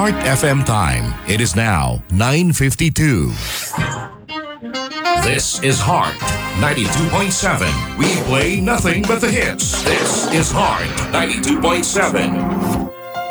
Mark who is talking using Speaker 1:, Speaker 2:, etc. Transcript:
Speaker 1: Heart FM time. It is now 9:52. This is Heart 92.7. We play nothing but the hits. This is Heart 92.7.